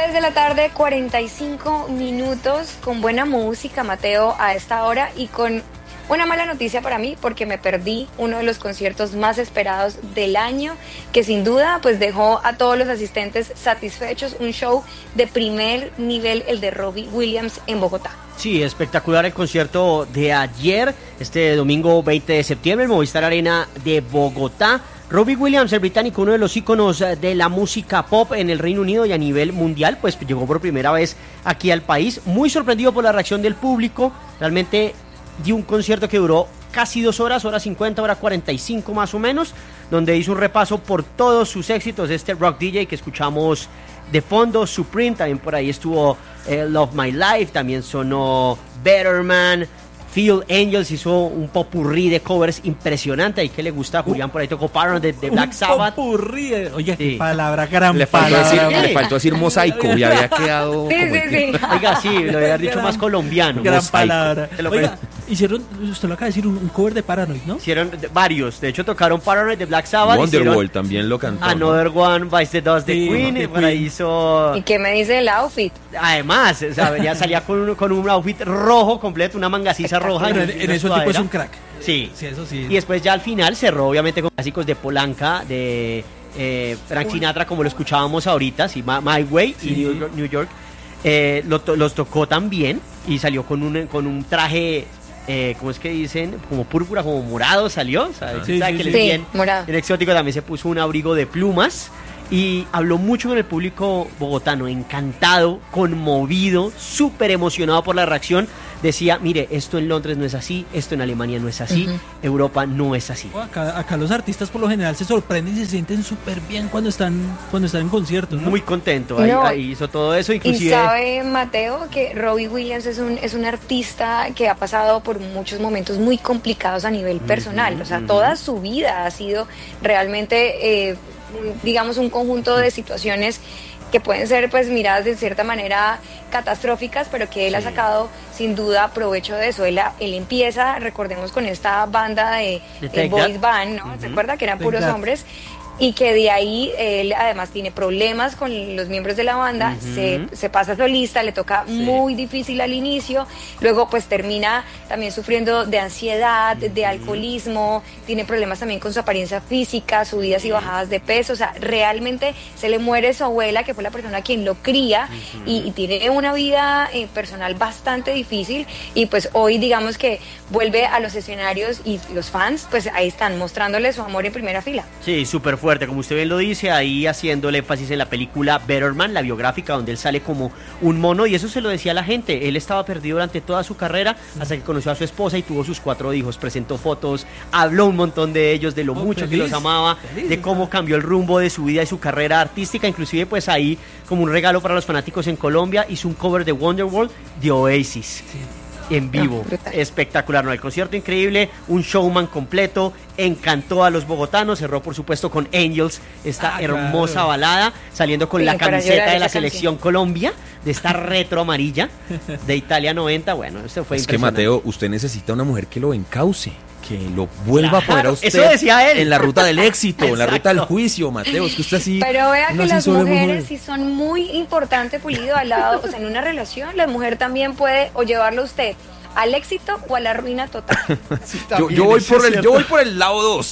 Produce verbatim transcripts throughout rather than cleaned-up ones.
tres de la tarde, cuarenta y cinco minutos, con buena música, Mateo, a esta hora, y con una mala noticia para mí, porque me perdí uno de los conciertos más esperados del año, que sin duda pues dejó a todos los asistentes satisfechos. Un show de primer nivel, el de Robbie Williams en Bogotá. Sí, espectacular el concierto de ayer, este domingo veinte de septiembre, en Movistar Arena de Bogotá. Robbie Williams, el británico, uno de los íconos de la música pop en el Reino Unido y a nivel mundial, pues llegó por primera vez aquí al país, muy sorprendido por la reacción del público. Realmente dio un concierto que duró casi dos horas, hora cincuenta, hora cuarenta y cinco más o menos, donde hizo un repaso por todos sus éxitos, este rock D J que escuchamos de fondo, Supreme, también por ahí estuvo eh, Love My Life, también sonó Better Man, Phil Angels hizo un popurrí de covers impresionante, ahí que le gusta a Julián, por ahí tocó Paranoid de, de Black Sabbath. Un popurrí, oye, sí. Palabra, gran le faltó palabra. Decir, le faltó decir mosaico y había quedado... Sí, como sí, el... sí. Oiga, sí, lo había dicho Gran, más colombiano. Gran mosaico. palabra. Te lo Oiga, hicieron, usted lo acaba de decir, un, un cover de Paranoid, ¿no? Hicieron de- varios, de hecho tocaron Paranoid de Black Sabbath. Wonderwall hicieron también lo cantó, ¿no? Another One Bites the Dust de Sí, Queen, de por ahí Queen. hizo... ¿Y qué me dice el outfit? Además, o sea, ya salía con un, con un outfit rojo completo, una mangacisa roja. Pero y en, en una eso el tipo es sudadera. un crack. Sí. Sí, eso sí. Y después ya al final cerró obviamente con clásicos de Polanca, de eh, Frank Sinatra, como lo escuchábamos ahorita, sí, My, My Way y Sí. New York. New York. Eh, lo to- los tocó también y salió con un, con un traje, eh, ¿cómo es que dicen? Como púrpura, como morado salió. ¿Sabes? Sí, ¿Sabe sí, que sí. él es Sí, bien, morado. bien exótico? También se puso un abrigo de plumas. Y habló mucho con el público bogotano, encantado, conmovido, súper emocionado por la reacción. Decía, mire, esto en Londres no es así, esto en Alemania no es así, Uh-huh. Europa no es así. Oh, Acá, acá los artistas por lo general se sorprenden y se sienten súper bien cuando están cuando están en conciertos, ¿no? Muy contento, ahí, No. ahí hizo todo eso, Y inclusive... sabe, Mateo, que Robbie Williams es un, es un artista que ha pasado por muchos momentos muy complicados a nivel personal. O sea, ujú. toda su vida ha sido realmente, eh, digamos, un conjunto de situaciones que pueden ser pues miradas de cierta manera catastróficas, pero que él ha Sí. sacado sin duda provecho de eso. Él, él empieza, recordemos, con esta banda de, De de Take boys That. band, ¿no? ¿Se Ujú. acuerda? Que eran Take puros That. hombres. Y que de ahí él además tiene problemas con los miembros de la banda, Ujú. se, se pasa solista, le toca Sí. muy difícil al inicio, luego pues termina también sufriendo de ansiedad, de alcoholismo, tiene problemas también con su apariencia física, subidas y bajadas de peso. O sea, realmente se le muere su abuela, que fue la persona quien lo cría, y, y tiene una vida eh, personal bastante difícil, y pues hoy digamos que vuelve a los escenarios y los fans pues ahí están mostrándole su amor en primera fila. Sí, súper fuerte, como usted bien lo dice, ahí haciéndole énfasis en la película Better Man, la biográfica, donde él sale como un mono, y eso se lo decía a la gente. Él estaba perdido durante toda su carrera hasta que conoció a su esposa y tuvo sus cuatro hijos, presentó fotos, habló un montón de ellos, de lo Oh, mucho feliz, que los amaba, feliz, de cómo cambió el rumbo de su vida y su carrera artística. Inclusive pues ahí, como un regalo para los fanáticos en Colombia, hizo un cover de Wonderwall de Oasis. En vivo, Ah, brutal. espectacular, ¿no? El concierto increíble, un showman completo, encantó a los bogotanos, cerró por supuesto con Angels, esta Ah, hermosa claro. balada, saliendo con Sí, la para camiseta llorar de la esa selección Colombia, de esta retro amarilla, de Italia noventa. Bueno, esto fue Es que impresionante. Mateo, usted necesita una mujer que lo encauce, que lo vuelva a poner a Claro, usted eso decía él. en la ruta del éxito, en la ruta del Exacto. juicio, Mateo. Es que usted así... Pero vea uno que así las solo es muy mujeres joven. sí son muy importantes, Pulido, al lado, o sea, en una relación la mujer también puede o llevarlo a usted al éxito o a la ruina total. Yo, yo voy por el, yo voy por el lado dos.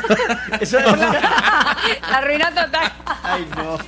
Eso La ruina total. Ay, no.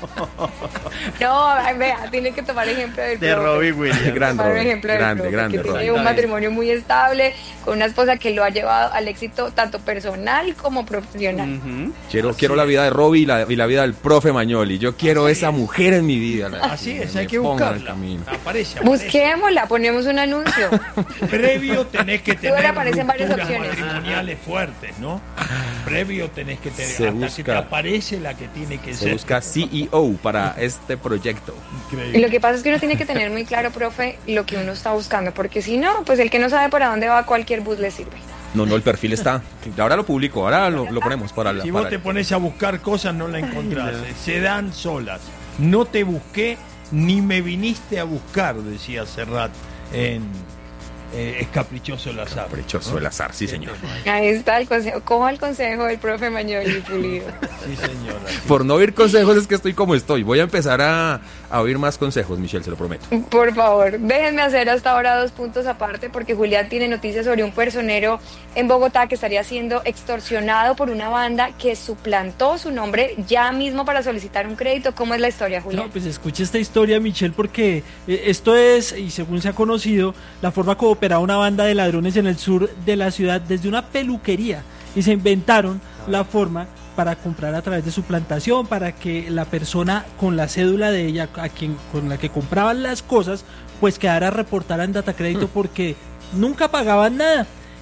No, ay, vea, tiene que tomar ejemplo del De profe. Robbie Williams. Grande, Tomar un Robin. ejemplo del Grande, profe, grande, que tiene Robin. un Está bien. matrimonio muy estable, con una esposa que lo ha llevado al éxito tanto personal como profesional. Ujú. Quiero, quiero la vida de Robbie y la, y la vida del profe Mañoli. Yo quiero esa mujer en mi vida. la- Así es, me hay que ponga en el buscarla. camino. Aparece, aparece. Busquémosla, ponemos un anuncio. Previo tenés que Luego le tener aparecen varias rupturas opciones. matrimoniales fuertes, ¿no? Previo tenés que tener, Se hasta que busca- te aparece la que tiene que Se ser. busca C E O para este proyecto. Y Increíble. lo que pasa es que uno tiene que tener muy claro, profe, lo que uno está buscando, porque si no, pues el que no sabe para dónde va, cualquier bus le sirve. No, no, el perfil está. Ahora lo publico, ahora lo, lo ponemos para la. Si para- vos te pones a buscar cosas, no la encontrás. eh, Se dan solas. No te busqué ni me viniste a buscar, decía Serrat en eh, es caprichoso el azar. Caprichoso ¿no? el azar, sí, señor. Ahí está el consejo, coja el consejo del profe Magnoli, Pulido. Sí, señora. Sí. Por no oír consejos es que estoy como estoy. Voy a empezar a, a oír más consejos, Michelle, se lo prometo. Por favor, déjenme hacer hasta ahora dos puntos aparte porque Julián tiene noticias sobre un personero en Bogotá que estaría siendo extorsionado por una banda que suplantó su nombre ya mismo para solicitar un crédito. ¿Cómo es la historia, Julián? No, pues escuche esta historia, Michelle, porque eh, esto es, y según se ha conocido, la forma como operaba una banda de ladrones en el sur de la ciudad desde una peluquería, y se inventaron la forma para comprar a través de su plantación, para que la persona con la cédula de ella, a quien con la que compraban las cosas, pues quedara reportada en Datacrédito porque nunca pagaban nada.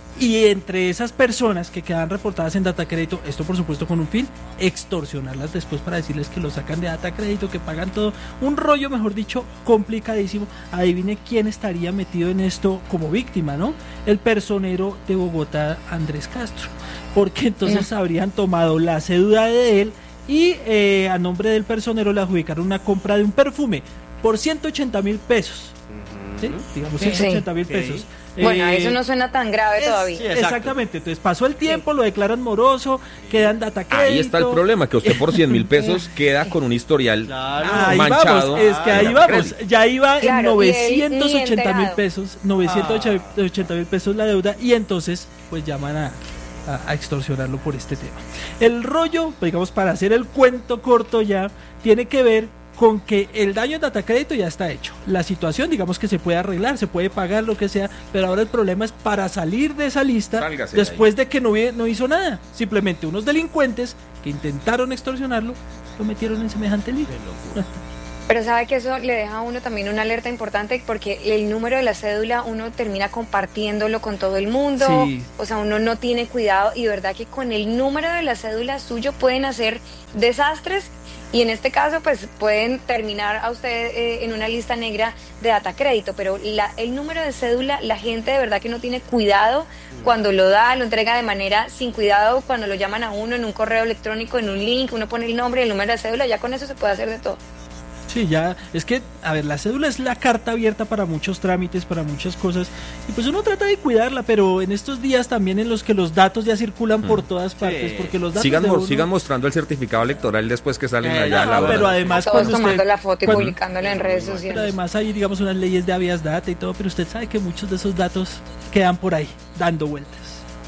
Y entre esas personas que quedan reportadas en Datacrédito, esto por supuesto con un fin, extorsionarlas después para decirles que lo sacan de Datacrédito, que pagan todo. Un rollo, mejor dicho, complicadísimo. Adivine quién estaría metido en esto como víctima, ¿no? El personero de Bogotá, Andrés Castro. Porque entonces habrían tomado la cédula de él y eh, a nombre del personero le adjudicaron una compra de un perfume por ciento ochenta mil pesos. ¿Sí? Digamos ciento ochenta mil pesos. Sí. Bueno, Eh, eso no suena tan grave es- todavía. sí, exacto. Exactamente, entonces pasó el tiempo, lo declaran moroso, quedan Datacrédito. Ahí está el problema, que usted por cien mil pesos queda con un historial Claro. Ahí manchado. vamos, es que ahí Ah, vamos, crédito. ya iba en Claro, y él novecientos ni ochenta mil enterado. pesos, novecientos ochenta mil pesos la deuda, y entonces pues llaman a, a, a extorsionarlo por este tema. El rollo, pues, digamos, para hacer el cuento corto ya, tiene que ver con que el daño en Datacrédito ya está hecho. La situación, digamos que se puede arreglar, se puede pagar lo que sea, pero ahora el problema es para salir de esa lista Sálgase de después de que no, vi- no hizo nada. Simplemente unos delincuentes que intentaron extorsionarlo lo metieron en semejante lío. Pero sabe que eso le deja a uno también una alerta importante porque el número de la cédula uno termina compartiéndolo con todo el mundo, Sí. o sea, uno no tiene cuidado y de verdad que con el número de la cédula suyo pueden hacer desastres y en este caso pues pueden terminar a usted eh, en una lista negra de Datacrédito, pero la, el número de cédula, la gente de verdad que no tiene cuidado cuando lo da, lo entrega de manera sin cuidado, cuando lo llaman a uno en un correo electrónico, en un link, uno pone el nombre, el número de cédula, ya con eso se puede hacer de todo. Sí, ya, es que, a ver, la cédula es la carta abierta para muchos trámites, para muchas cosas, y pues uno trata de cuidarla, pero en estos días también en los que los datos ya circulan por todas partes, porque los datos Sigan, de mo- uno- sigan mostrando el certificado electoral después que salen Eh, allá a la No, hora. pero además Todos cuando tomando usted, la foto y cuando- publicándola en redes pero sociales. además hay, digamos, unas leyes de habeas data y todo, pero usted sabe que muchos de esos datos quedan por ahí, dando vueltas.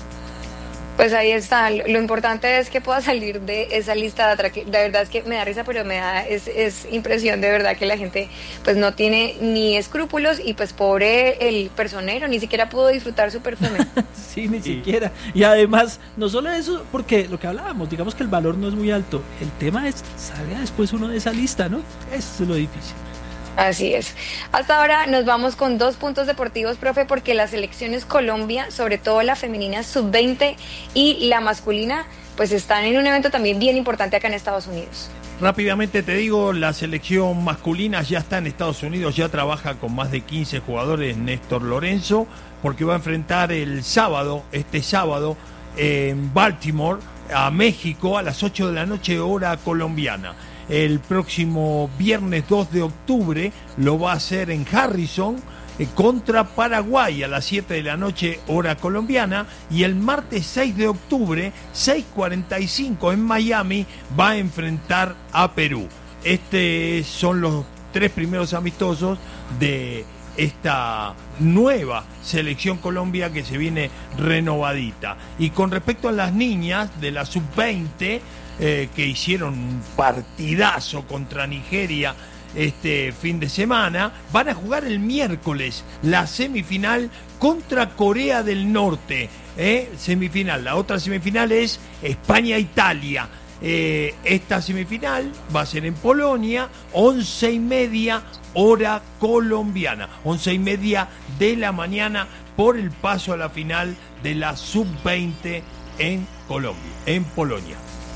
Pues ahí está, lo, lo importante es que pueda salir de esa lista de atractivos. La verdad es que me da risa, pero me da es, es impresión de verdad que la gente pues no tiene ni escrúpulos y pues pobre el personero, ni siquiera pudo disfrutar su perfume. Sí, ni siquiera. Y además, no solo eso, porque lo que hablábamos, digamos que el valor no es muy alto. El tema es, salga después uno de esa lista, ¿no? Eso es lo difícil. Así es. Hasta ahora nos vamos con dos puntos deportivos, profe, porque las selecciones Colombia, sobre todo la femenina sub veinte y la masculina, pues están en un evento también bien importante acá en Estados Unidos. Rápidamente te digo, la selección masculina ya está en Estados Unidos, ya trabaja con más de quince jugadores Néstor Lorenzo, porque va a enfrentar el sábado, este sábado, en Baltimore, a México, a las ocho de la noche, hora colombiana. El próximo viernes dos de octubre lo va a hacer en Harrison eh, contra Paraguay a las siete de la noche hora colombiana y el martes seis de octubre seis cuarenta y cinco en Miami va a enfrentar a Perú. Estos son los tres primeros amistosos de esta nueva selección Colombia que se viene renovadita. Y con respecto a las niñas de la sub veinte, eh, que hicieron un partidazo contra Nigeria este fin de semana, van a jugar el miércoles la semifinal contra Corea del Norte. ¿eh? Semifinal. La otra semifinal es España-Italia. Eh, esta semifinal va a ser en Polonia, once y media hora colombiana, once y media de la mañana por el paso a la final de la sub veinte en Colombia, en Polonia.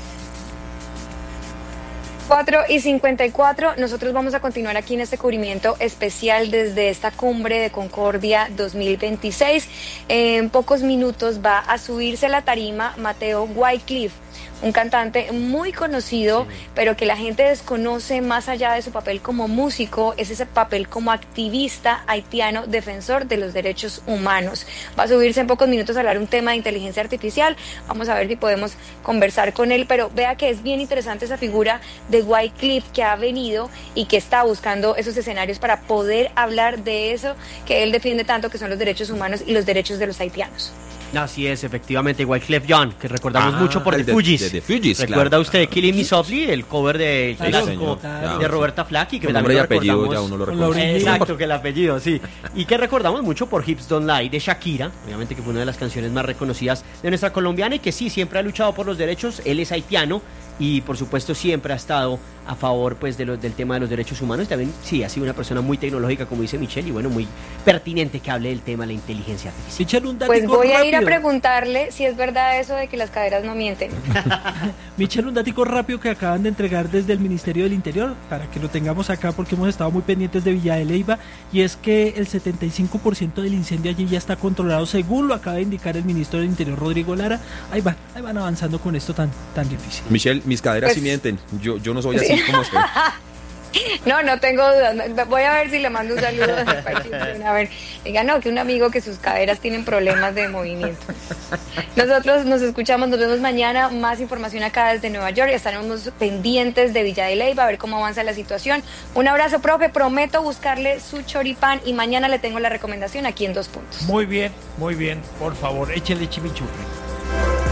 cuatro y cincuenta y cuatro, nosotros vamos a continuar aquí en este cubrimiento especial desde esta cumbre de Concordia dos mil veintiséis. En pocos minutos va a subirse a la tarima Mateo Wycliffe, un cantante muy conocido, sí. pero que la gente desconoce más allá de su papel como músico, es ese papel como activista haitiano, defensor de los derechos humanos. Va a subirse en pocos minutos a hablar un tema de inteligencia artificial, vamos a ver si podemos conversar con él, pero vea que es bien interesante esa figura de Wyclef que ha venido y que está buscando esos escenarios para poder hablar de eso que él defiende tanto, que son los derechos humanos y los derechos de los haitianos. Así es, efectivamente, Wyclef Jean, que recordamos ah, mucho por The Fugees. De, de Fugees, ¿Recuerda claro. usted Killing Me Softly, el cover de sí, clásico claro. de Roberta Flack? Y que el también nombre y lo apellido recordamos, ya uno lo reconoce. Exacto, que el apellido, sí. Y que recordamos mucho por Hips Don't Lie de Shakira, obviamente que fue una de las canciones más reconocidas de nuestra colombiana y que sí, siempre ha luchado por los derechos. Él es haitiano y por supuesto siempre ha estado a favor pues de los, del tema de los derechos humanos. También sí, ha sido una persona muy tecnológica, como dice Michelle, y bueno, muy pertinente que hable del tema de la inteligencia artificial. Michelle, un pues voy rápido. a ir a preguntarle si es verdad eso de que las caderas no mienten. Michelle, un datico rápido que acaban de entregar desde el Ministerio del Interior, para que lo tengamos acá porque hemos estado muy pendientes de Villa de Leyva, y es que el setenta y cinco por ciento del incendio allí ya está controlado, según lo acaba de indicar el Ministro del Interior, Rodrigo Lara. Ahí van, ahí van avanzando con esto tan, tan difícil. Michelle, mis caderas pues, sí mienten, yo, yo no soy así como usted. No, no tengo dudas. Voy a ver si le mando un saludo a ver, diga, no, que un amigo que sus caderas tienen problemas de movimiento. Nosotros nos escuchamos, nos vemos mañana. Más información acá desde Nueva York. Estaremos pendientes de Villa de Leyva a ver cómo avanza la situación. Un abrazo, profe. Prometo buscarle su choripán y mañana le tengo la recomendación aquí en Dos Puntos. Muy bien, muy bien. Por favor, échele chimichurri.